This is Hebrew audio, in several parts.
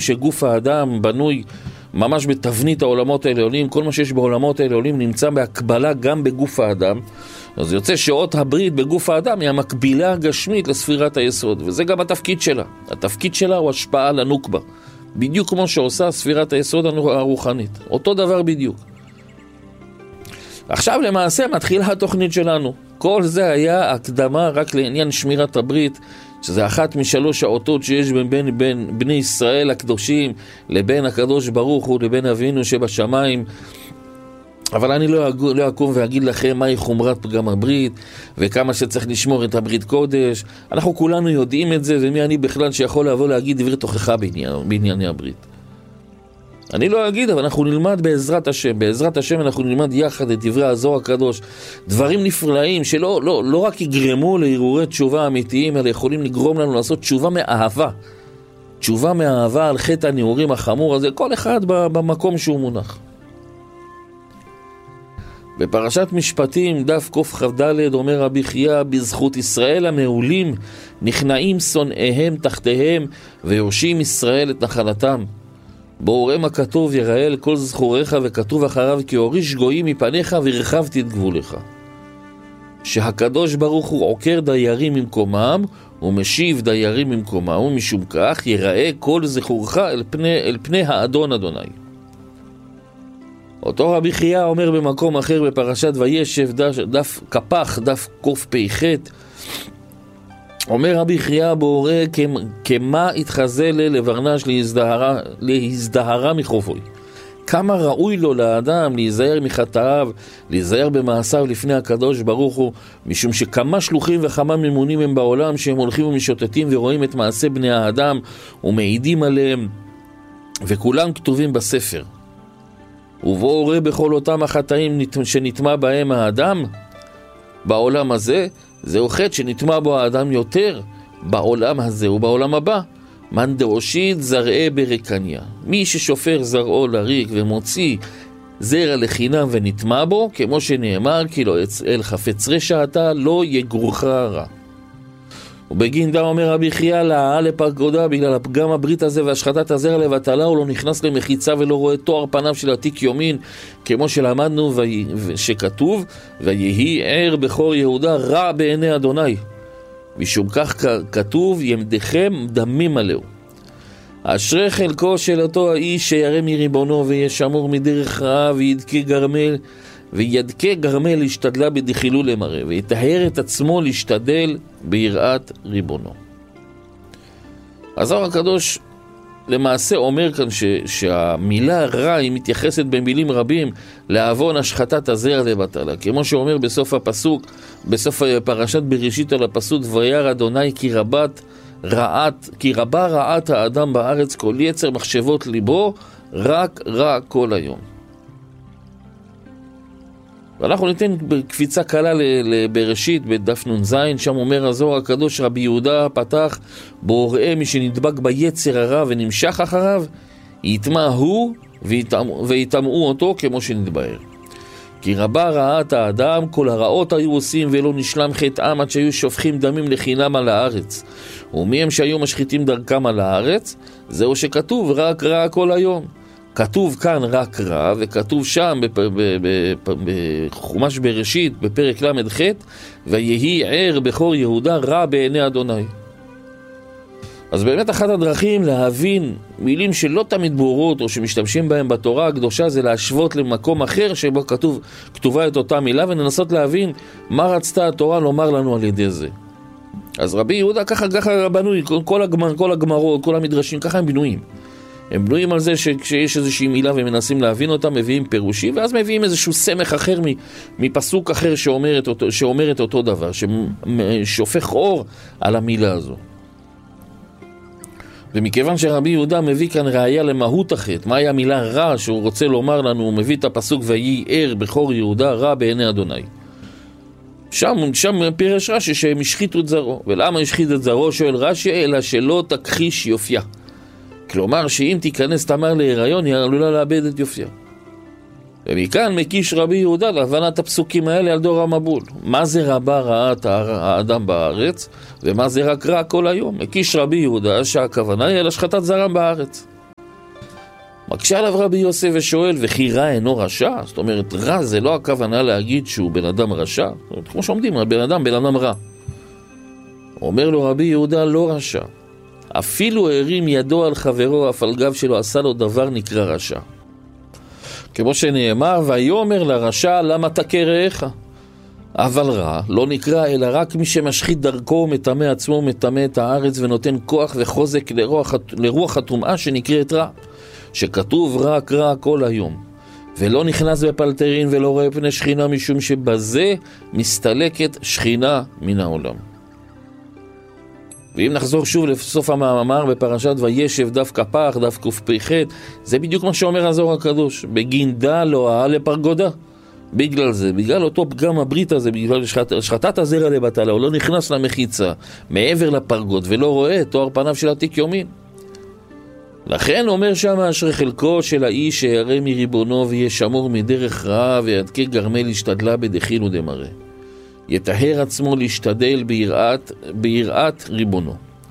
שגוף האדם בנוי ממש בתבנית העולמות העליונים, כל מה שיש בעולמות העליונים נמצא בהקבלה גם בגוף האדם, אז יוצא שאות הברית בגוף האדם היא המקבילה הגשמית לספירת היסוד, וזה גם התפקיד שלה. התפקיד שלה הוא השפעה לנוקבה, בדיוק כמו שעושה ספירת היסוד הרוחנית, אותו דבר בדיוק. עכשיו למעשה מתחילה התוכנית שלנו. כל זה היה הקדמה רק לעניין שמירת הברית, שזה אחת משלוש האותות שיש בין בני ישראל הקדושים לבין הקדוש ברוך הוא לבין אבינו שבשמיים. אבל אני לא אקום ואגיד לכם מהי חומרת פגם הברית וכמה שצריך לשמור את הברית קודש. אנחנו כולנו יודעים את זה, ומי אני בכלל שיכול לבוא להגיד דברי תוכחה בענייני הברית. אני לא אגיד, אבל אנחנו נלמד בעזרת השם. בעזרת השם אנחנו נלמד יחד את דברי הזוהר הקדוש, דברים נפלאים שלא רק יגרמו להרהורי תשובה אמיתיים, אלא יכולים לגרום לנו לעשות תשובה מאהבה. תשובה מאהבה על חטא הנעורים החמור הזה, כל אחד במקום שהוא מונח. בפרשת משפטים, דף קכ"ד, אומר רבי חייא, בזכות ישראל המעולים נכנעים שונאיהם תחתיהם ויורשים ישראל את נחלתם. בהורם הכתוב יראה אל כל זכוריך, וכתוב אחריו כי הוריש גויים מפניך ורחבתי את גבוליך. שהקדוש ברוך הוא עוקר דיירים ממקומם ומשיב דיירים ממקומם, ומשום כך יראה כל זכורך אל פני האדון אדוני. אותו רבי חייא אומר במקום אחר בפרשת וישב, דף כפ"ח, דף קפ"ח, אומר רבי חייא בהורה, כמה התחזה לברנש להזדהרה מחובוי. כמה ראוי לו לאדם להיזהר מחטאיו, להיזהר במעשיו לפני הקדוש ברוך הוא, משום שכמה שלוחים וכמה ממונים הם בעולם שהם הולכים ומשוטטים ורואים את מעשה בני האדם ומעידים עליהם, וכולם כתובים בספר. ובו הורה בכל אותם החטאים שנטמע בהם האדם בעולם הזה, זהו חטא שנטמע בו האדם יותר בעולם הזה ובעולם הבא. מן דאושיד זרעי ברקניה, מי ששופר זרעו לריק ומוציא זרע לחינם ונטמע בו, כמו שנאמר, כי לא אל חפץ רשע אתה לא יגורך רע. ובגין דם אומר רבי חייא, להעלה לפרקודה, בגלל הפגם הברית הזה והשחטת הזרע לבטלה, הוא לא נכנס למחיצה ולא רואה תואר פניו של עתיק יומין, כמו שלמדנו שכתוב, ויהי ער בכור יהודה רע בעיני אדוני. משום כך כתוב, ימדכם דמים עליהו. אשרי חלקו של אותו האיש שירא מריבונו וישמור מדרך רעה וידכה גרמל להשתדלה בדחילו למראה, ויטהר את עצמו להשתדל ביראת ריבונו. הזוהר הקדוש למעשה אומר כאן שהמילה רע היא מתייחסת במילים רבים לעוון השחטת הזרע לבטלה, כמו שאומר בסוף הפסוק, בסוף פרשת בראשית על הפסוק, וירא אדוני כי רבה רעת האדם בארץ, כל יצר מחשבות ליבו רק רע כל היום. ואנחנו ניתן קפיצה קלה לבראשית בדף נ"ז, שם אומר הזוהר הקדוש, רבי יהודה פתח בו ראה מי שנדבק ביצר הרע ונמשך אחריו, יטמע הוא ויטמעו אותו כמו שנתבהר. כי רבה רעת האדם, כל הרעות היו עושים ולא נשלם חטאם עד שהיו שופכים דמים לחינם על הארץ. ומי הם שהיו משחיתים דרכם על הארץ? זהו שכתוב רק רע כל היום. כתוב כאן רק רע, וכתוב שם בחומש בראשית בפרק ל"ח, ויהי ער בכור יהודה רע בעיני אדוני. אז באמת אחת הדרכים להבין מילים שלא תמיד ברורות או שמשתמשים בהם בתורה הקדושה, זה להשוות למקום אחר שבו כתובה את אותה מילה, וננסות להבין מה רצתה התורה לומר לנו על ידי זה. אז רבי יהודה ככה בנוי, כל הגמרות, כל המדרשים, ככה הם בנויים. הם בנויים על זה שכשיש איזושהי מילה ומנסים להבין אותה, מביאים פירושים, ואז מביאים איזשהו סמך אחר מפסוק אחר שאומר את אותו דבר, ששופך אור על המילה הזו. ומכיוון שרבי יהודה מביא כאן ראיה למהות החטא, מהי המילה רע שהוא רוצה לומר לנו, הוא מביא את הפסוק ויהי ער בכור יהודה רע בעיני אדוני. שם פירש רש"י שהם השחיתו את זרעו. ולמה השחית את זרעו? שואל רש"י, אלא שלא תכחיש יופייה. כלומר שאם תיכנס תמר להיריון היא עלולה לאבד את יופייה. ומכאן מקיש רבי יהודה להבנת הפסוקים האלה על דור המבול. מה זה רבה רעת האדם בארץ ומה זה רק רע כל היום? מקיש רבי יהודה שהכוונה היא על השחטת זרעם בארץ. מקשה עליו רבי יוסף ושואל, וכי רע אינו רשע? זאת אומרת, רע זה לא הכוונה להגיד שהוא בן אדם רשע. כמו שאומרים, בן אדם רע. אומר לו רבי יהודה, לא רשע. אפילו הרים ידו על חברו, אף על גב שלו עשה לו דבר נקרא רשע. כמו שנאמר, ויאמר לרשע, למה תכה רעך? אבל רע לא נקרא אלא רק מי שמשחית דרכו, מטמא עצמו, מטמא את הארץ ונותן כוח וחוזק לרוח הטומאה שנקראת רע, שכתוב רק רע כל היום, ולא נכנס בפלטרין ולא רואה פני שכינה, משום שבזה מסתלקת שכינה מן העולם. ואם נחזור שוב לסוף המאמר בפרשת וישב דף כפח, דף קפ"ח, זה בדיוק מה שאומר הזוהר הקדוש, בגינדה לא אהה לפרגודה. בגלל זה, בגלל אותו פגם הברית הזה, בגלל שחטאת הזרע לבטלה, הוא לא נכנס למחיצה מעבר לפרגוד ולא רואה את תואר פניו של עתיק יומין. לכן אומר שם, אשרי חלקו של האיש שירא מריבונו ויהיה שמור מדרך רעה, וידכה גרמל השתדלה בדחיל ודמראה. יטהר עצמו להשתדל ביראת ריבונו.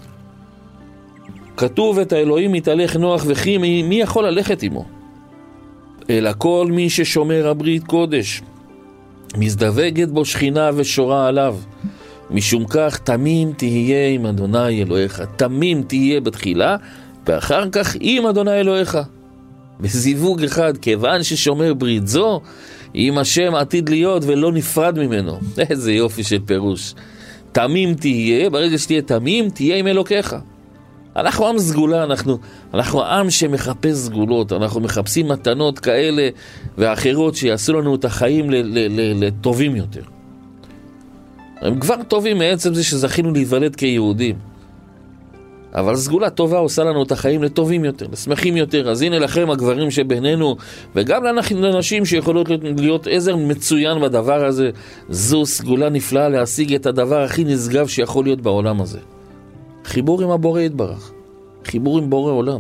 כתוב את האלוהים מתהלך נוח, וכי מי יכול ללכת עמו? אלא כל מי ששומר הברית קודש, מזדווגת בו שכינה ושורה עליו. משום כך תמים תהיה עם אדוני אלוהיך. תמים תהיה בתחילה, ואחר כך עם אדוני אלוהיך. בזיווג אחד, כיוון ששומר ברית זו, עם השם עתיד להיות ולא נפרד ממנו. איזה יופי של פירוש. תמים תהיה, ברגע שתהיה תמים, תהיה עם אלוקיך. אנחנו עם סגולה, אנחנו עם שמחפש סגולות, אנחנו מחפשים מתנות כאלה ואחרות שיעשו לנו את החיים לטובים יותר. הם כבר טובים מעצם זה שזכינו להיוולד כיהודים. אבל סגולה טובה עושה לנו את החיים לטובים יותר, לשמחים יותר. אז הנה לכם הגברים שבינינו, וגם לנשים שיכולות להיות עזר מצוין בדבר הזה. זו סגולה נפלאה להשיג את הדבר הכי נשגב שיכול להיות בעולם הזה. חיבור עם הבורא יתברך, חיבור עם בורא עולם.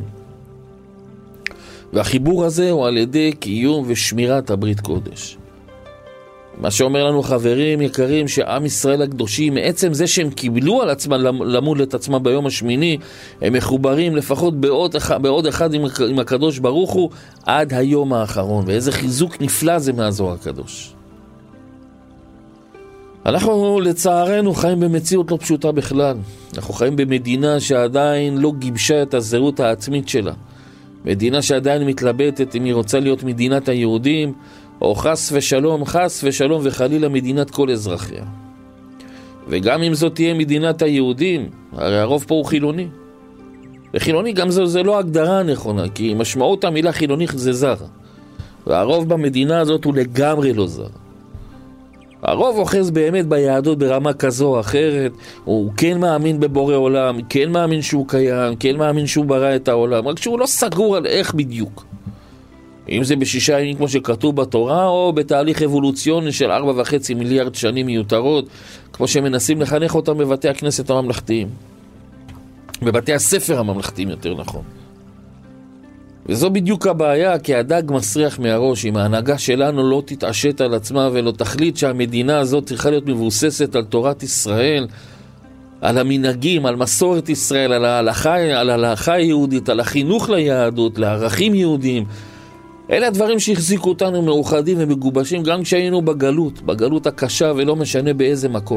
והחיבור הזה הוא על ידי קיום ושמירת הברית קודש. מה שאומר לנו חברים יקרים, שעם ישראל הקדושים, מעצם זה שהם קיבלו על עצמם למול את עצמם ביום השמיני, הם מחוברים לפחות בעוד אחד עם הקדוש ברוך הוא עד היום האחרון. ואיזה חיזוק נפלא זה מהזוהר הקדוש. אנחנו לצערנו חיים במציאות לא פשוטה בכלל. אנחנו חיים במדינה שעדיין לא גיבשה את הזהות העצמית שלה. מדינה שעדיין מתלבטת אם היא רוצה להיות מדינת היהודים, או חס ושלום וחלילה מדינת כל אזרחיה. וגם אם זאת תהיה מדינת היהודים, הרי הרוב פה הוא חילוני. וחילוני גם זה לא הגדרה נכונה, כי משמעות המילה חילוני זה זר. והרוב במדינה הזאת הוא לגמרי לא זר. הרוב אוחז באמת ביהדות ברמה כזו או אחרת, הוא כן מאמין בבורא עולם, כן מאמין שהוא קיים, כן מאמין שהוא ברא את העולם, רק שהוא לא סגור על איך בדיוק. אם זה בשישה ימים כמו שכתוב בתורה, או בתהליך אבולוציוני של 4.5 מיליארד שנים מיותרות, כמו שמנסים לחנך אותם בבתי הכנסת הממלכתיים. בבתי הספר הממלכתיים יותר נכון. וזו בדיוק הבעיה, כי הדג מסריח מהראש. אם ההנהגה שלנו לא תתעשת על עצמה ולא תחליט שהמדינה הזאת צריכה להיות מבוססת על תורת ישראל, על המנהגים, על מסורת ישראל, על ההלכה היהודית, על החינוך ליהדות, לערכים יהודיים, אלה הדברים שהחזיקו אותנו מאוחדים ומגובשים גם כשהיינו בגלות הקשה ולא משנה באיזה מקום.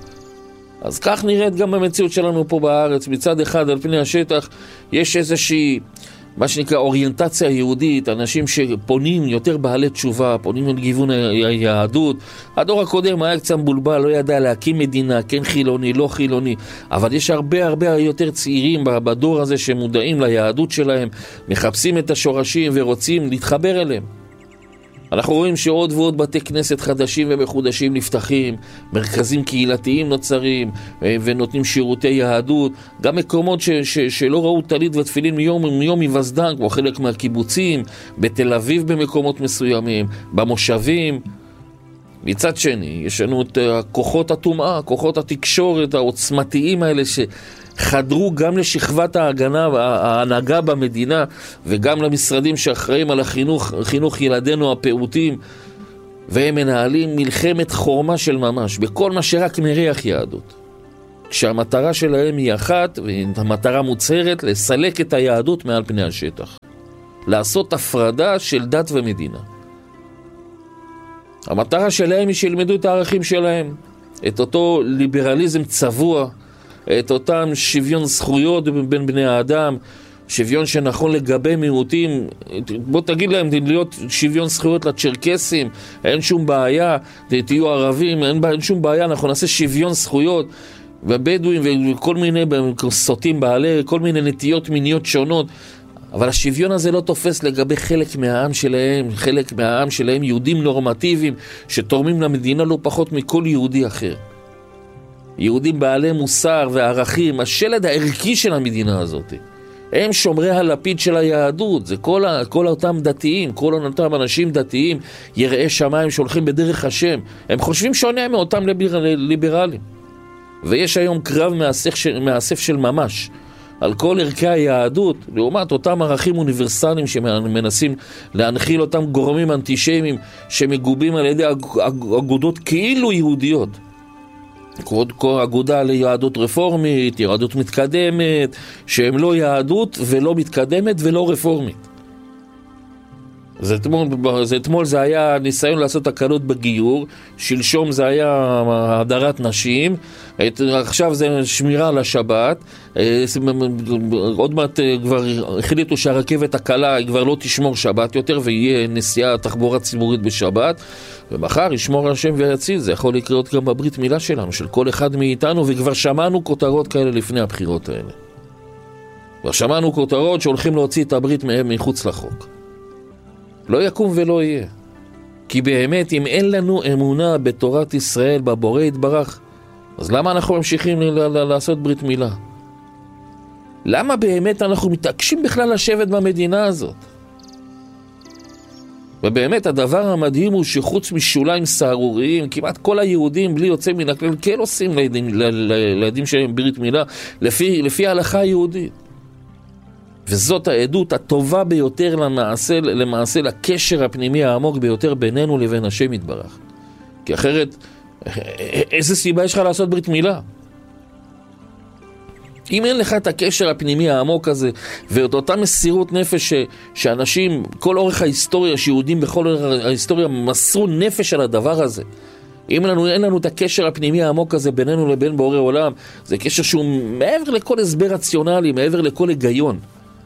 אז כך נראית גם במציאות שלנו פה בארץ. מצד אחד על פני השטח יש איזושהי מה שנקרא אוריינטציה יהודית, אנשים שפונים יותר בעלי תשובה, פונים לגיוון היהדות. הדור הקודם היה קצת מבולבל, לא ידע להקים מדינה, כן חילוני, לא חילוני, אבל יש הרבה יותר צעירים בדור הזה שמודעים ליהדות שלהם, מחפשים את השורשים ורוצים להתחבר אליהם. אנחנו רואים שעוד ועוד בתי כנסת חדשים ומחודשים נפתחים, מרכזים קהילתיים נוצרים ונותנים שירותי יהדות, גם מקומות שלא ראו טלית ותפילין מיום היווסדם, כמו חלק מהקיבוצים, בתל אביב במקומות מסוימים, במושבים. מצד שני, יש לנו את כוחות הטומאה, כוחות התקשורת העוצמתיים האלה שחדרו גם לשכבת ההנהגה במדינה וגם למשרדים שאחראים על חינוך ילדינו הפעוטים, והם מנהלים מלחמת חורמה של ממש בכל מה שרק מריח יהדות, כשהמטרה שלהם היא אחת, והמטרה מוצהרת, לסלק את היהדות מעל פני השטח. לעשות הפרדה של דת ומדינה. המטרה שלהם היא שילמדו את הערכים שלהם, את אותו ליברליזם צבוע, את אותם שוויון זכויות בין בני האדם, שוויון שנכון לגבי מיעוטים. בוא תגיד להם להיות שוויון זכויות לצ'רקסים, אין שום בעיה, תהיו ערבים, אין שום בעיה, אנחנו נעשה שוויון זכויות, ובדואים וכל מיני סוטים בעלי, כל מיני נטיות מיניות שונות, אבל השוויון הזה לא תופס לגבי חלק מהעם שלהם, חלק מהעם שלהם יהודים נורמטיביים שתורמים למדינה לא פחות מכל יהודי אחר. יהודים בעלי מוסר וערכים, השלד הערכי של המדינה הזאת. הם שומרי הלפיד של היהדות, זה כל אותם דתיים, כל אותם אנשים דתיים, יראי שמיים שהולכים בדרך השם. הם חושבים שונה מאותם ליברלים. ויש היום קרב מאסף של ממש על כל ערכי היהדות, לעומת אותם ערכים אוניברסליים שמנסים להנחיל אותם גורמים אנטישמיים שמגובים על ידי אגודות כאילו יהודיות. אגודה ליהדות רפורמית, יהדות מתקדמת, שהם לא יהדות ולא מתקדמת ולא רפורמית. אתמול זה היה ניסיון לעשות הקלות בגיור, שלשום זה היה הדרת נשים, עכשיו זה שמירה על השבת, עוד מעט כבר החליטו שהרכבת הקלה היא כבר לא תשמור שבת יותר ויהיה נסיעה תחבורה ציבורית בשבת, ומחר ישמור השם ויציל. זה יכול לקרות גם בברית מילה שלנו, של כל אחד מאיתנו, וכבר שמענו כותרות כאלה לפני הבחירות האלה. כבר שמענו כותרות שהולכים להוציא את הברית מהם מחוץ לחוק. לא יקום ולא יהיה. כי באמת, אם אין לנו אמונה בתורת ישראל, בבורא יתברך, אז למה אנחנו ממשיכים לעשות ברית מילה? למה באמת אנחנו מתעקשים בכלל לשבת במדינה הזאת? ובאמת, הדבר המדהים הוא שחוץ משוליים סהרוריים, כמעט כל היהודים, בלי יוצא מן הכלל, כן עושים לילדים שלהם ברית מילה, לפי ההלכה היהודית. וזאת העדות הטובה ביותר למעשה לקשר הפנימי העמוק ביותר בינינו לבין השם יתברך. כי אחרת, איזה סיבה יש לך לעשות ברית מילה? אם אין לך את הקשר הפנימי העמוק הזה, ואת אותה מסירות נפש שאנשים, כל אורך ההיסטוריה, שיהודים בכל אורך ההיסטוריה מסרו נפש על הדבר הזה, אם אין לנו את הקשר הפנימי העמוק הזה בינינו לבין בורא עולם, זה קשר שהוא מעבר לכל הסבר רציונלי, מעבר לכל היגיון.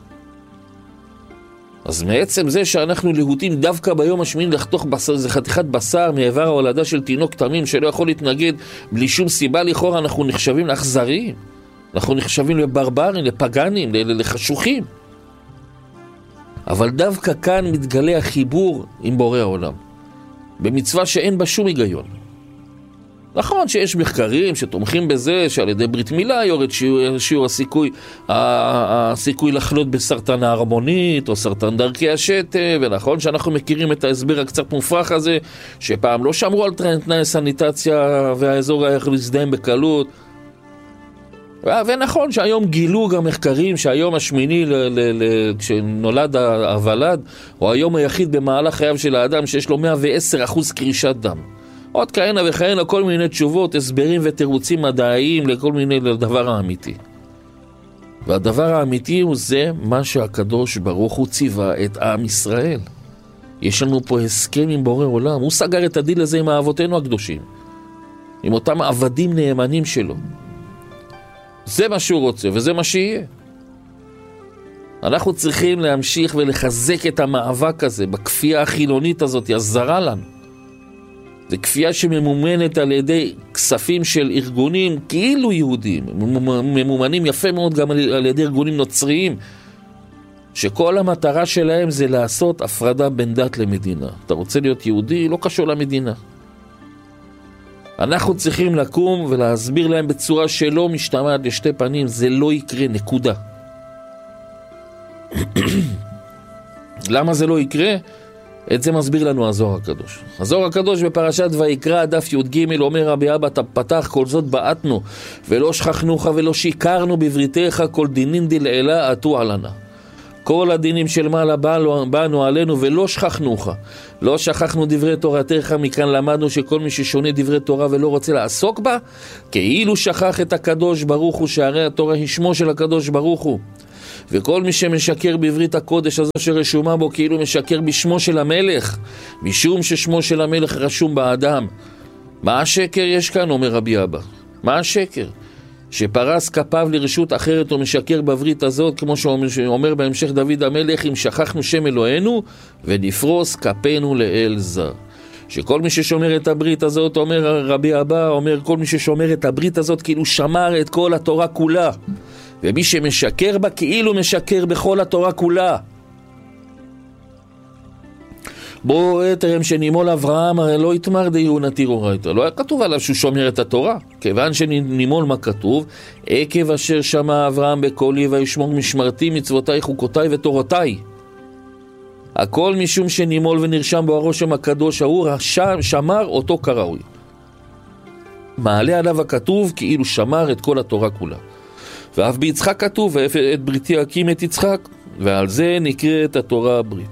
אז מעצם זה שאנחנו להוטים דווקא ביום השמיני לחתוך בשר, זה חתיכת בשר מאיבר ההולדה של תינוק תמים שלא יכול להתנגד בלי שום סיבה לכאורה, אנחנו נחשבים לאכזריים, אנחנו נחשבים לברברים, לפגנים, לחשוכים. אבל דווקא כאן מתגלה החיבור עם בורא העולם, במצווה שאין בה שום היגיון. נכון שיש מחקרים שתומכים בזה שעל ידי ברית מילה יורד שיעור הסיכוי לחלות בסרטן ההרמונית או סרטן דרכי השתן, ונכון שאנחנו מכירים את ההסבר הקצת מופרך הזה שפעם לא שמרו על תנאי סניטציה והאזור היה יכול להזדהם בקלות, ונכון שהיום גילו גם מחקרים שהיום השמיני כשנולד הוולד הוא היום היחיד במהלך חייו של האדם שיש לו 110% קרישת דם. עוד כהנה וכהנה, כל מיני תשובות, הסברים ותירוצים מדעיים לכל מיני לדבר האמיתי. והדבר האמיתי הוא זה מה שהקדוש ברוך הוא ציווה את עם ישראל. יש לנו פה הסכם עם בורא עולם, הוא סגר את הדיל הזה עם אבותינו הקדושים, עם אותם עבדים נאמנים שלו. זה מה שהוא רוצה וזה מה שיהיה. אנחנו צריכים להמשיך ולחזק את המאבק הזה בכפייה החילונית הזאת, הזרה לנו. זה כפייה שממומנת על ידי כספים של ארגונים כאילו יהודים, ממומנים יפה מאוד גם על ידי ארגונים נוצריים, שכל המטרה שלהם זה לעשות הפרדה בין דת למדינה. אתה רוצה להיות יהודי? לא קשור למדינה. אנחנו צריכים לקום ולהסביר להם בצורה שלא משתמעת לשתי פנים, זה לא יקרה, נקודה. למה זה לא יקרה? את זה מסביר לנו הזוהר הקדוש. הזוהר הקדוש בפרשת ויקרא דף י"ג אומר רבי אבא פתח כל זאת בעטנו ולא שכחנוך ולא שיקרנו בבריתך כל דינין דלעילה עטו עלנה. כל הדינים של מעלה באנו עלינו ולא שכחנוך, לא שכחנו דברי תורתך. מכאן למדנו שכל מי ששונה דברי תורה ולא רוצה לעסוק בה כאילו שכח את הקדוש ברוך הוא, שהרי התורה היא שמו של הקדוש ברוך הוא. וכל מי שמשקר בברית הקודש הזו שרשומה בו כאילו משקר בשמו של המלך, משום ששמו של המלך רשום באדם. מה השקר יש כאן, אומר רבי אבא? מה השקר? שפרס כפיו לרשות אחרת ומשקר בברית הזאת, כמו שאומר בהמשך דוד המלך, אם שכחנו שם אלוהינו ונפרוס כפינו לאל זר. שכל מי ששומר את הברית הזאת, אומר רבי אבא, אומר כל מי ששומר את הברית הזאת כאילו שמר את כל התורה כולה, ומי שמשקר בה כאילו משקר בכל התורה כולה. בואו ראיתם שנימול אברהם הרי לא התמר דיהו נתירו ראיתו, לא היה כתוב עליו שהוא שומר את התורה, כיוון שנימול מה כתוב, עקב אשר שמע אברהם בקולי וישמור משמרתי מצוותיי חוקותיי ותורותיי. הכל משום שנימול ונרשם בו הרושם הקדוש ההוא, שמר אותו כראוי. מעלה עליו הכתוב כאילו שמר את כל התורה כולה. ואף ביצחק כתוב, ואת בריתי אקים את יצחק, ועל זה נקראת התורה הברית.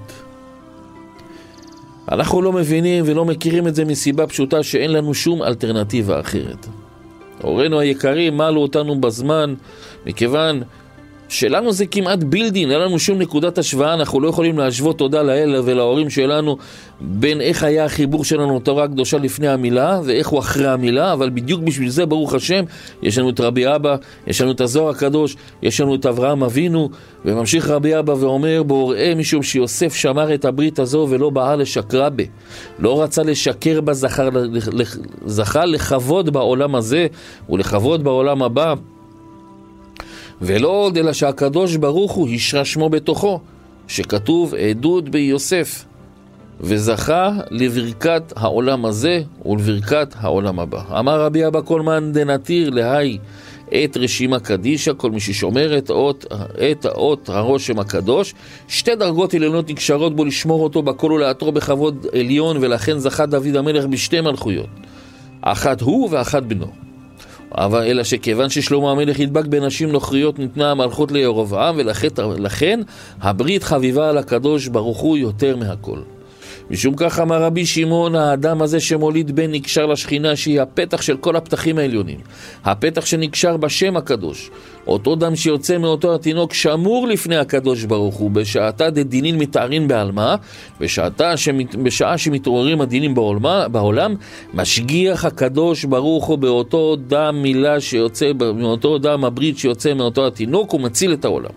אנחנו לא מבינים ולא מכירים את זה מסיבה פשוטה שאין לנו שום אלטרנטיבה אחרת. הורינו היקרים מעלו אותנו בזמן, מכיוון שלנו זה כמעט בילדין, אין לנו שום נקודת השוואה, אנחנו לא יכולים להשוות תודה לאל ולהורים שלנו בין איך היה החיבור שלנו לתורה הקדושה לפני המילה ואיך הוא אחרי המילה, אבל בדיוק בשביל זה ברוך השם יש לנו את רבי אבא, יש לנו את הזוהר הקדוש, יש לנו את אברהם אבינו, וממשיך רבי אבא ואומר בו ראה משום שיוסף שמר את הברית הזו ולא באה לשקרה בה, לא רצה לשקר בה, זכה לכבוד בעולם הזה ולכבוד בעולם הבא, ולא עוד אלא שהקדוש ברוך הוא השרה שמו בתוכו, שכתוב עדות ביוסף, וזכה לברכת העולם הזה ולברכת העולם הבא. אמר רבי אבא כל מן דנתיר להי את רשימה קדישה, כל מי ששומר את האות הרושם הקדוש, שתי דרגות עליונות נקשרות בו לשמור אותו בכל ולעטרו בכבוד עליון, ולכן זכה דוד המלך בשתי מלכויות, אחת הוא ואחת בנו. אבל אלא שכיוון ששלמה המלך ידבק בנשים נוכריות ניתנה המלכות לירבעם, ולכן הברית חביבה על הקדוש ברוך הוא יותר מהכל. משום כך אמר רבי שמעון, האדם הזה שמוליד בן נקשר לשכינה שהיא הפתח של כל הפתחים העליונים, הפתח שנקשר בשם הקדוש. אותו דם שיוצא מאותו התינוק שמור לפני הקדוש ברוך הוא, בשעתה דדינין מתארין בעלמה, בשעה שמתעוררים הדינים בעולם, משגיח הקדוש ברוך הוא באותו דם מילה שיוצא, מאותו דם הברית שיוצא מאותו התינוק, ומציל את העולם.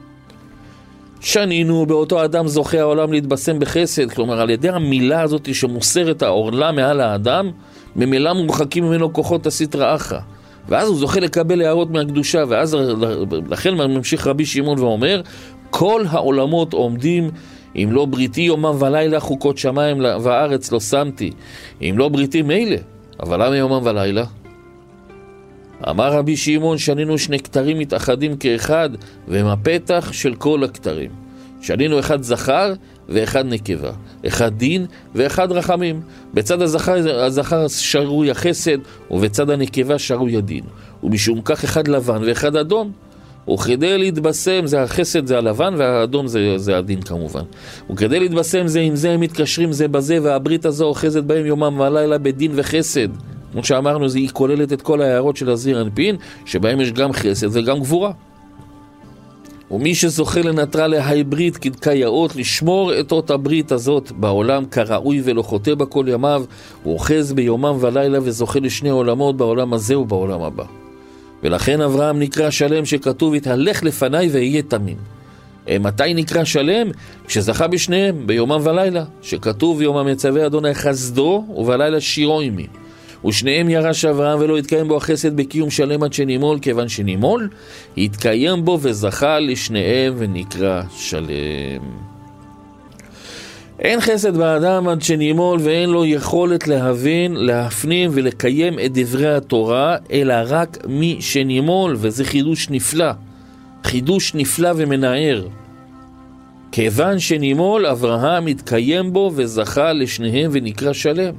שנינו באותו אדם זוכה העולם להתבשם בחסד, כלומר על ידי המילה הזאת שמוסרת העורלה מעל האדם, ממילא מורחקים ממנו כוחות הסטרא אחרא, ואז הוא זוכה לקבל הערות מהקדושה, ואז לכן ממשיך רבי שמעון ואומר, כל העולמות עומדים, אם לא בריתי יומם ולילה חוקות שמיים וארץ לא שמתי, אם לא בריתי מילא, אבל למה יומם ולילה? אמר רבי שמעון, שנינו שני כתרים מתאחדים כאחד, והם הפתח של כל הכתרים. שנינו אחד זכר ואחד נקבה, אחד דין ואחד רחמים. בצד הזכר שרוי החסד, ובצד הנקבה שרוי הדין. ומשום כך אחד לבן ואחד אדום. וכדי להתבשם, זה החסד זה הלבן, והאדום זה הדין כמובן. וכדי להתבשם זה עם זה הם מתקשרים זה בזה, והברית הזו אוחזת בהם יומם ולילה בדין וחסד. כמו שאמרנו, היא כוללת את כל ההערות של הזעיר אנפין, שבהם יש גם חסד וגם גבורה. ומי שזוכה לנטרה להי ברית כדקייאות, לשמור את אות הברית הזאת בעולם כראוי ולא חוטא בכל ימיו, הוא אוחז ביומם ולילה וזוכה לשני עולמות, בעולם הזה ובעולם הבא. ולכן אברהם נקרא שלם, שכתוב התהלך לפניי ויהיה תמים. מתי נקרא שלם? כשזכה בשניהם ביומם ולילה, שכתוב יומם מצווה אדוני חסדו ובלילה שירו עמי. ושניהם ירש אברהם ולא התקיים בו החסד בקיום שלם עד שנימול, כיוון שנימול התקיים בו וזכה לשניהם ונקרא שלם. אין חסד באדם עד שנימול, ואין לו יכולת להבין, להפנים ולקיים את דברי התורה, אלא רק מי שנימול, וזה חידוש נפלא, חידוש נפלא ומנער. כיוון שנימול אברהם התקיים בו וזכה לשניהם ונקרא שלם.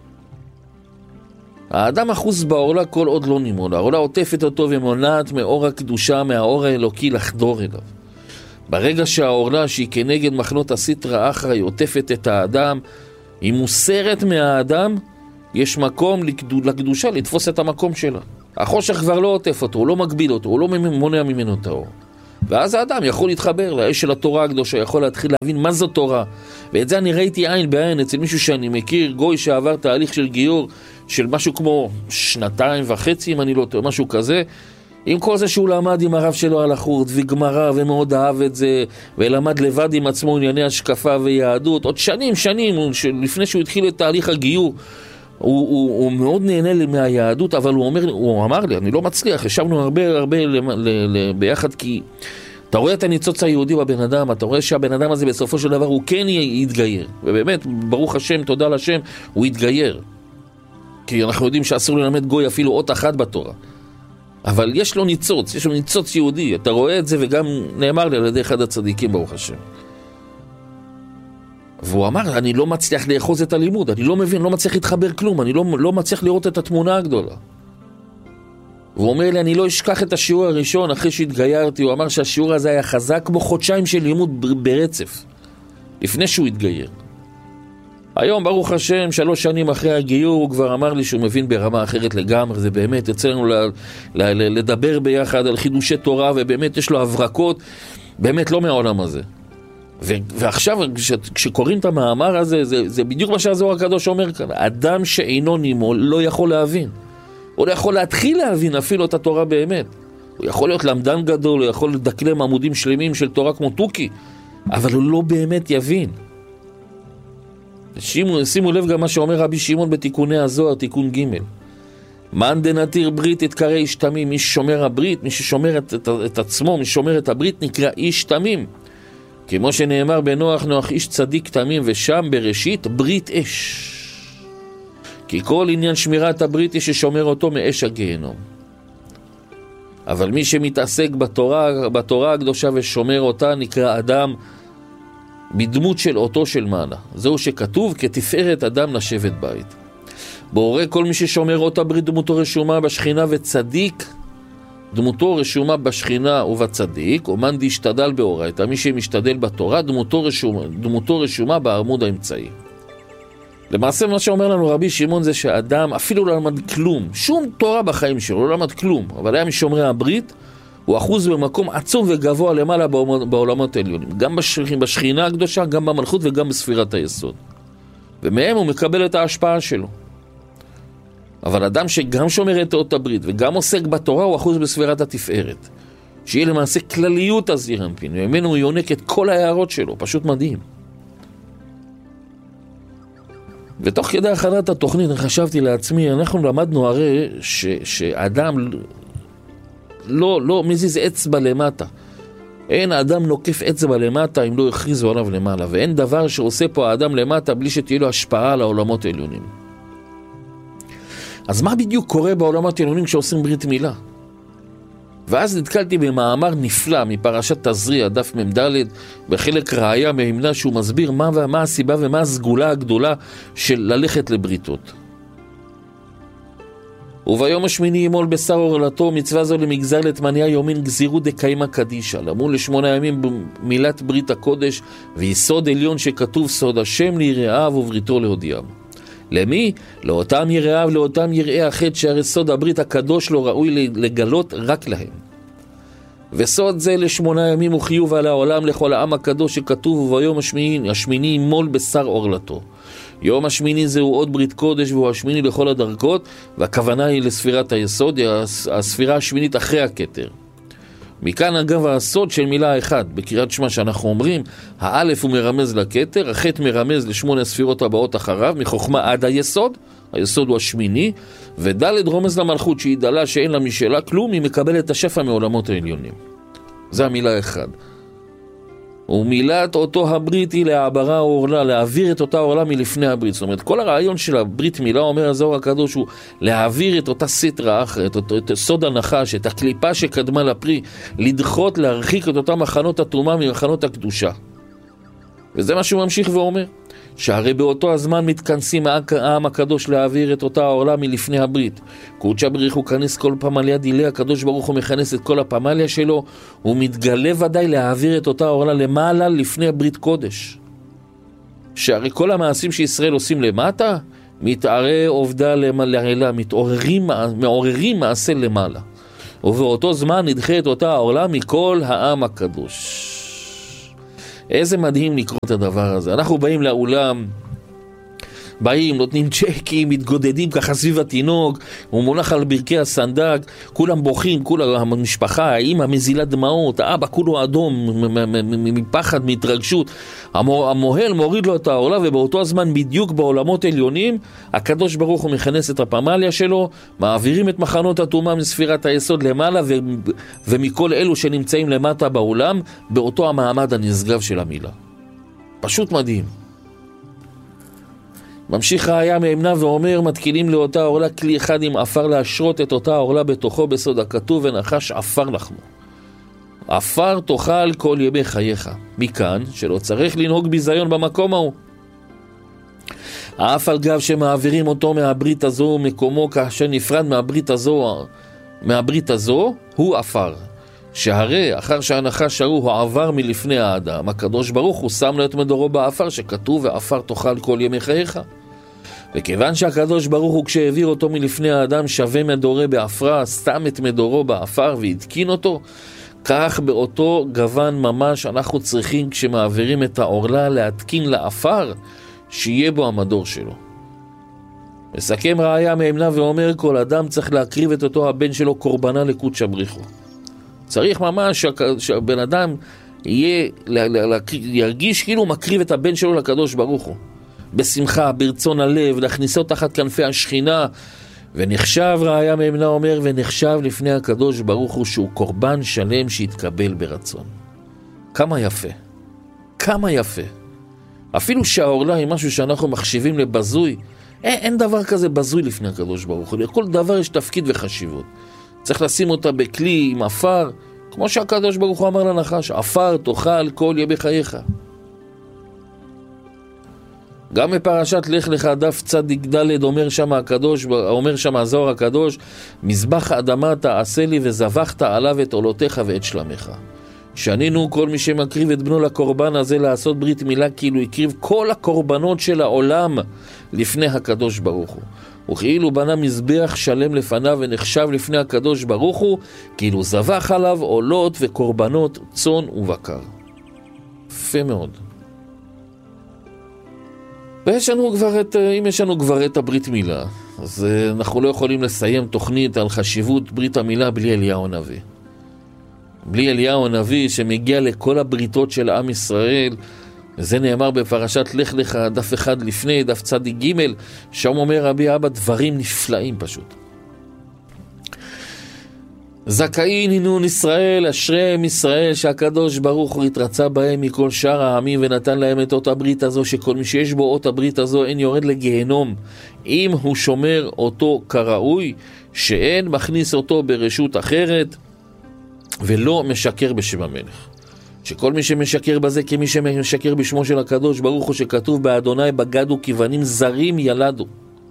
האדם אחוז בעורלה כל עוד לא נימול, העורלה עוטפת אותו ומונעת מאור הקדושה, מהאור האלוקי לחדור אליו. ברגע שהעורלה שהיא כנגד מחנות הסטרא אחרא היא עוטפת את האדם, היא מוסרת מהאדם, יש מקום לקדושה לתפוס את המקום שלה. החושך כבר לא עוטף אותו, הוא לא מגביל אותו, הוא לא מונע ממנו את האור. ואז האדם יכול להתחבר לאש של התורה הקדושה, יכול להתחיל להבין מה זו תורה. ואת זה אני ראיתי עין בעין אצל מישהו שאני מכיר, גוי שעבר תהליך של גיור של משהו כמו 2.5 אם אני לא טועה, משהו כזה, עם כל זה שהוא למד עם הרב שלו על החוט וגמרא ומאוד אהב את זה, ולמד לבד עם עצמו ענייני השקפה ויהדות, עוד שנים לפני שהוא התחיל את תהליך הגיור, הוא מאוד נהנה מהיהדות, אבל הוא אמר לי, אני לא מצליח, ישבנו הרבה ביחד, כי אתה רואה את הניצוץ היהודי בבן אדם, אתה רואה שהבן אדם הזה בסופו של דבר הוא כן יתגייר, ובאמת, ברוך השם, תודה לשם, הוא יתגייר, כי אנחנו יודעים שאסור ללמד גוי אפילו אות אחת בתורה, אבל יש לו ניצוץ יהודי, אתה רואה את זה, וגם נאמר לי על ידי אחד הצדיקים, ברוך השם. והוא אמר, אני לא מצליח לאחוז את הלימוד, אני לא מבין, לא מצליח להתחבר כלום, אני לא מצליח לראות את התמונה הגדולה. והוא אומר לי, אני לא אשכח את השיעור הראשון אחרי שהתגיירתי, הוא אמר שהשיעור הזה היה חזק כמו חודשיים של לימוד ברצף, לפני שהוא התגייר. היום, ברוך השם, 3 שנים אחרי הגיור, הוא כבר אמר לי שהוא מבין ברמה אחרת לגמרי, זה באמת, יצא לנו לדבר ביחד על חידושי תורה, ובאמת יש לו הברקות, באמת לא מהעולם הזה. ועכשיו, כשקוראים את המאמר הזה, זה בדיוק מה שהזוהר הקדוש אומר כאן. אדם שאינו נימול לא יכול להבין. הוא לא יכול להתחיל להבין אפילו את התורה באמת. הוא יכול להיות למדן גדול, הוא יכול לדקלם עמודים שלמים של תורה כמו תוכי, אבל הוא לא באמת יבין. שימו לב גם מה שאומר רבי שמעון בתיקוני הזוהר, תיקון ג' מאן דנתיר ברית יתקרא איש תמים. מי ששומר הברית, מי ששומר את עצמו, מי ששומר את הברית נקרא איש תמים. כמו שנאמר בנוח, נוח איש צדיק תמים, ושם בראשית ברית אש. כי כל עניין שמירת הברית יש ששומר אותו מאש הגיהנום. אבל מי שמתעסק בתורה הקדושה ושומר אותה נקרא אדם בדמות של אותו של מעלה. זהו שכתוב כתפארת אדם לשבת בית. בהורה כל מי ששומר אותה ברית דמותו רשומה בשכינה וצדיק, דמותו רשומה בשכינה ובצדיק, אומן דשתדל באורייתא, מי שמשתדל בתורה, דמותו רשומה בעמוד האמצעי. למעשה מה שאומר לנו רבי שמעון זה שאדם אפילו לא למד כלום, שום תורה בחיים שלו, לא למד כלום, אבל היה משומרי הברית, הוא אחוז במקום עצום וגבוה למעלה בעולמות העליונים, גם בשכינה הקדושה, גם במלכות וגם בספירת היסוד. ומהם הוא מקבל את ההשפעה שלו. אבל אדם שגם שומר את אות הברית וגם עוסק בתורה הוא אחוז בספירת התפארת, שיהיה למעשה כלליות הזעיר אנפין, וממנו הוא יונק את כל ההערות שלו, פשוט מדהים. ותוך כדי הכנת התוכנית חשבתי לעצמי, אנחנו למדנו הרי שאדם לא מזיז אצבע למטה, אין האדם נוקף אצבע למטה אם לא יכריזו עליו למעלה, ואין דבר שעושה פה האדם למטה בלי שתהיה לו השפעה על העולמות העליונים. אז מה בדיוק קורה בעולמות העליונים כשעושים ברית מילה? ואז נתקלתי במאמר נפלא מפרשת תזריע, דף מ"ד, בחלק ראיה מהמנה שהוא מסביר מה הסיבה ומה הסגולה הגדולה של ללכת לבריתות. וביום השמיני ימול בשר עורלתו, מצווה זו למגזר לתמניה יומין גזירו דקיימה קדישה, למול ל8 ימים במילת ברית הקודש, ויסוד עליון שכתוב סוד השם ליראיו ובריתו להודיעם. למי? לאותם יראיו, לאותם יראי החטא, שהרי סוד הברית הקדוש לא ראוי לגלות רק להם. וסוד זה ל8 ימים הוא חיוב על העולם לכל העם הקדוש שכתוב, וביום השמיני ימול בשר עורלתו. יום השמיני זהו עוד ברית קודש, והוא השמיני לכל הדרכות, והכוונה היא לספירת היסוד, הספירה השמינית אחרי הכתר. מכאן אגב הסוד של מילה אחת, בקריאת שמע שאנחנו אומרים, האלף הוא מרמז לכתר, החטא מרמז ל8 הספירות הבאות אחריו, מחוכמה עד היסוד, היסוד הוא השמיני, ודלת רומז למלכות שהיא דלה שאין לה משלה כלום, היא מקבלת את השפע מעולמות העליונים. זה המילה אחד. ומילת אותו הברית היא להעברה העורלה, להעביר את אותה עורלה מלפני הברית. זאת אומרת, כל הרעיון של הברית מילה, אומר הזוהר הקדוש, הוא להעביר את אותה סטרה אחרת, את סוד הנחש, את הקליפה שקדמה לפרי, לדחות, להרחיק את אותם מחנות התרומה ממחנות הקדושה. וזה מה שהוא ממשיך ואומר, שהרי באותו הזמן מתכנסים העם הקדוש להעביר את אותה העורלה מלפני הברית. קודשא בריך הוא כנס כל פמליה דילי, הקדוש ברוך הוא מכנס את כל הפמליה שלו, הוא מתגלה ודאי להעביר את אותה העורלה למעלה לפני הברית קודש. שהרי כל המעשים שישראל עושים למטה, מתערה עובדה למעלה, מעוררים מעשה למעלה. ובאותו זמן נדחה את אותה העורלה מכל העם הקדוש. איזה מדהים לקרוא את הדבר הזה. אנחנו באים לאולם, באים, נותנים צ'קים, מתגודדים ככה סביב התינוק, הוא מונח על ברכי הסנדק, כולם בוכים, כולם, המשפחה, האמא מזילה דמעות, האבא כולו אדום, מפחד, מהתרגשות. המוהל מוריד לו את העורלה, ובאותו הזמן בדיוק בעולמות עליונים, הקדוש ברוך הוא מכנס את הפמליה שלו, מעבירים את מחנות הטומאה מספירת היסוד למעלה, ומכל אלו שנמצאים למטה בעולם, באותו המעמד הנשגב של המילה. פשוט מדהים. ממשיך ראיה מאמנה ואומר, מתקינים לאותה עורלה כלי אחד עם אפר להשרות את אותה עורלה בתוכו בסוד הכתוב, ונחש אפר לחמו. אפר תאכל כל ימי חייך. מכאן שלא צריך לנהוג ביזיון במקום ההוא. אף על גב שמעבירים אותו מהברית הזו, מקומו כאשר נפרד מהברית הזו, הוא אפר. שהרי אחר שהנחש הוא עבר מלפני האדם, הקדוש ברוך הוא שם לו את מדורו באפר, שכתוב ואפר תאכל כל ימי חייך. וכיוון שהקדוש ברוך הוא כשהעביר אותו מלפני האדם שווה מדורו באפרה, שם את מדורו באפר והתקין אותו, כך באותו גוון ממש אנחנו צריכים כשמעבירים את העורלה להתקין לאפר שיהיה בו המדור שלו. מסכם ראיה מאמנה ואומר, כל אדם צריך להקריב את אותו הבן שלו קורבנה לקודש בריחו. צריך ממש שהבן אדם ירגיש כאילו מקריב את הבן שלו לקדוש ברוך הוא. בשמחה, ברצון הלב, להכניסו תחת כנפי השכינה. ונחשב, ראיה מאמנה אומר, ונחשב לפני הקדוש ברוך הוא שהוא קורבן שלם שהתקבל ברצון. כמה יפה. כמה יפה. אפילו שהעורלה היא משהו שאנחנו מחשיבים לבזוי, אין דבר כזה בזוי לפני הקדוש ברוך הוא. לכל דבר יש תפקיד וחשיבות. צריך לשים אותה בכלי עם אפר, כמו שהקדוש ברוך הוא אמר לנחש, אפר תאכל כל ימי חייך. גם בפרשת לך לך דף צדיק ד' אומר שם הזוהר הקדוש, מזבח האדמה תעשה לי וזבחת עליו את עולותיך ואת שלמך. שנינו כל מי שמקריב את בנו לקורבן הזה לעשות ברית מילה, כאילו הקריב כל הקורבנות של העולם לפני הקדוש ברוך הוא. וכאילו בנה מזבח שלם לפניו ונחשב לפני הקדוש ברוך הוא, כאילו זבח עליו עולות וקורבנות צאן ובקר. יפה מאוד. ויש לנו כבר אם יש לנו כבר את הברית מילה, אז אנחנו לא יכולים לסיים תוכנית על חשיבות ברית המילה בלי אליהו הנביא. בלי אליהו הנביא שמגיע לכל הבריתות של עם ישראל, וזה נאמר בפרשת לך לך דף אחד לפני, דף צדיק ג', שם אומר רבי אבא דברים נפלאים פשוט. זכאין הנון ישראל, אשריהם ישראל שהקדוש ברוך הוא התרצה בהם מכל שאר העמים ונתן להם את אות הברית הזו, שכל מי שיש בו אות הברית הזו אין יורד לגיהנום אם הוא שומר אותו כראוי, שאין מכניס אותו ברשות אחרת ולא משקר בשם המלך. שכל מי שמשקר בזה כמי שמשקר בשמו של הקדוש ברוך הוא, שכתוב באדוני בגדו כבנים זרים ילדו.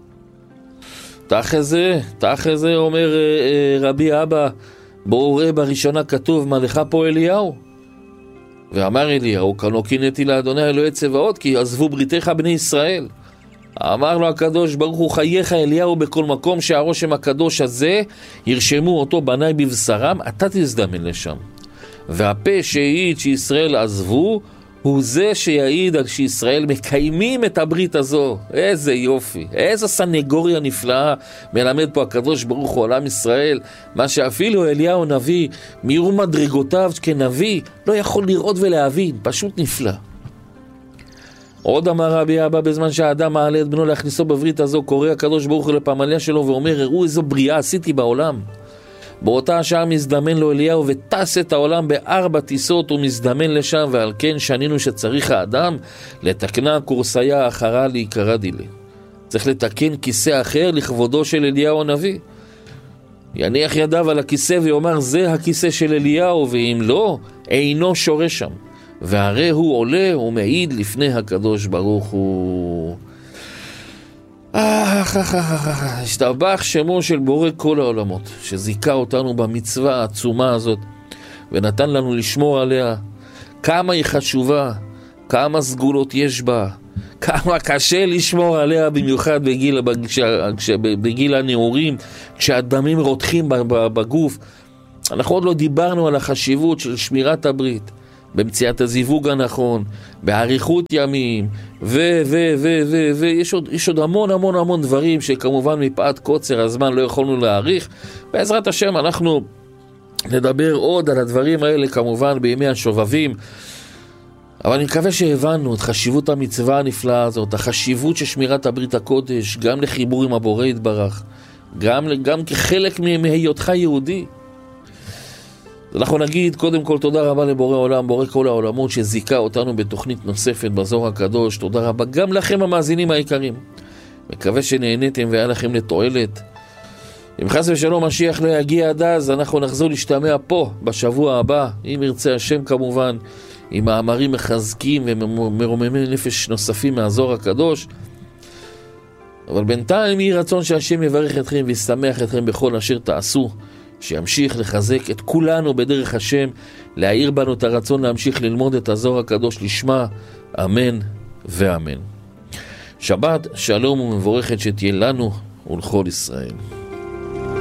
תחזה אומר רבי אבא, בואו ראה בראשונה כתוב מה לך פה אליהו, ואמר אליהו כנו קינאתי לאדוני אלוהי צבאות כי עזבו בריתך בני ישראל. אמר לו הקדוש ברוך הוא, חייך אליהו בכל מקום שהרושם הקדוש הזה ירשמו אותו בני בבשרם, אתה תזדמן לשם. והפה שהעיד שישראל עזבו הוא זה שיעיד על שישראל מקיימים את הברית הזו. איזה יופי, איזו סנגוריה נפלאה מלמד פה הקדוש ברוך הוא עולם ישראל, מה שאפילו אליהו נביא מירו מדרגותיו כנביא לא יכול לראות ולהבין, פשוט נפלא. עוד אמר רבי אבא, בזמן שהאדם מעלה את בנו להכניסו בברית הזו, קורא הקדוש ברוך הוא לפמליה שלו ואומר, ראו איזו בריאה עשיתי בעולם. באותה השעה מזדמן לו אליהו וטס את העולם ב4 טיסות ומזדמן לשם, ועל כן שנינו שצריך האדם לתקנה קורסיה אחרה להיקרא דילה. צריך לתקן כיסא אחר לכבודו של אליהו הנביא. יניח ידיו על הכיסא ויאמר זה הכיסא של אליהו, ואם לא אינו שורה שם, והרי הוא עולה ומעיד לפני הקדוש ברוך הוא. השתבח שמו של בורא כל העולמות, שזיכה אותנו במצווה העצומה הזאת ונתן לנו לשמור עליה. כמה היא חשובה, כמה סגולות יש בה, כמה קשה לשמור עליה, במיוחד בגיל הנעורים, כשהדמים רותחים בגוף. אנחנו עוד לא דיברנו על החשיבות של שמירת הברית, במציאת הזיווג הנכון, באריכות ימים, יש עוד המון דברים שכמובן מפאת קוצר הזמן לא יכולנו להאריך. בעזרת השם אנחנו נדבר עוד על הדברים האלה כמובן בימי השובבים, אבל אני מקווה שהבנו את חשיבות המצווה הנפלאה הזאת, החשיבות של שמירת הברית הקודש, גם לחיבור עם הבורא יתברך, גם כחלק מהיותך יהודי. אנחנו נגיד קודם כל תודה רבה לבורא עולם, בורא כל העולמות שזיקה אותנו בתוכנית נוספת בזוהר הקדוש. תודה רבה גם לכם המאזינים היקרים, מקווה שנהניתם והיה לכם לתועלת. אם חס ושלום משיח לא יגיע עד אז, אנחנו נחזור להשתמע פה בשבוע הבא, אם ירצה השם כמובן, עם מאמרים מחזקים ומרוממי נפש נוספים מהזוהר הקדוש. אבל בינתיים יהי רצון שהשם יברך אתכם וישמח אתכם בכל אשר תעשו, שימשיך לחזק את כולנו בדרך השם, להאיר בנו את הרצון להמשיך ללמוד את הזוהר הקדוש לשמה, אמן ואמן. שבת שלום ומבורכת שתהיה לנו ולכל ישראל.